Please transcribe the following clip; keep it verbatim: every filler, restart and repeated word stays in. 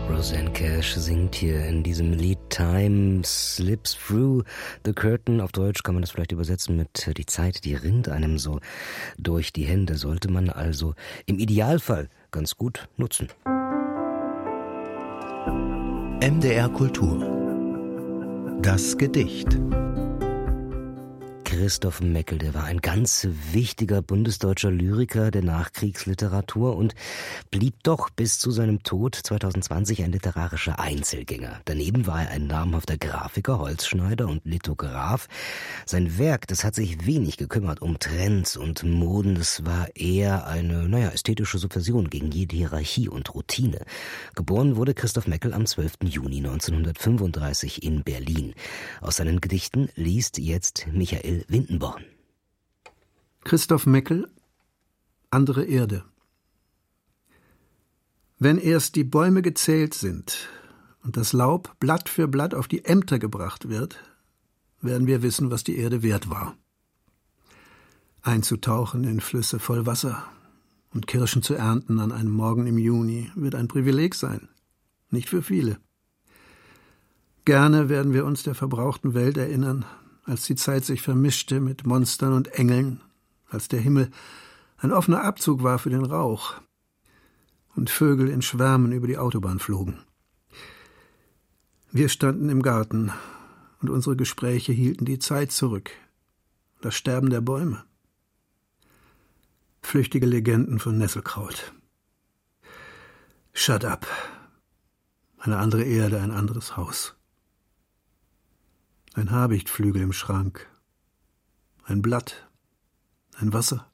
Rosanne Cash singt hier in diesem Lied Time Slips Through the Curtain. Auf Deutsch kann man das vielleicht übersetzen mit die Zeit, die rinnt einem so durch die Hände. Sollte man also im Idealfall ganz gut nutzen. M D R Kultur. Das Gedicht. Christoph Meckel, der war ein ganz wichtiger bundesdeutscher Lyriker der Nachkriegsliteratur und blieb doch bis zu seinem Tod zweitausendzwanzig ein literarischer Einzelgänger. Daneben war er ein namhafter Grafiker, Holzschneider und Lithograf. Sein Werk, das hat sich wenig gekümmert um Trends und Moden. Das war eher eine, naja, ästhetische Subversion gegen jede Hierarchie und Routine. Geboren wurde Christoph Meckel am zwölften Juni neunzehnhundertfünfunddreißig in Berlin. Aus seinen Gedichten liest jetzt Michael Windenborn. Christoph Meckel, Andere Erde. Wenn erst die Bäume gezählt sind und das Laub Blatt für Blatt auf die Ämter gebracht wird, werden wir wissen, was die Erde wert war. Einzutauchen in Flüsse voll Wasser und Kirschen zu ernten an einem Morgen im Juni wird ein Privileg sein, nicht für viele. Gerne werden wir uns der verbrauchten Welt erinnern, als die Zeit sich vermischte mit Monstern und Engeln, als der Himmel ein offener Abzug war für den Rauch und Vögel in Schwärmen über die Autobahn flogen. Wir standen im Garten und unsere Gespräche hielten die Zeit zurück, das Sterben der Bäume. Flüchtige Legenden von Nesselkraut. Shut up. Eine andere Erde, ein anderes Haus. Ein Habichtflügel im Schrank, ein Blatt, ein Wasser,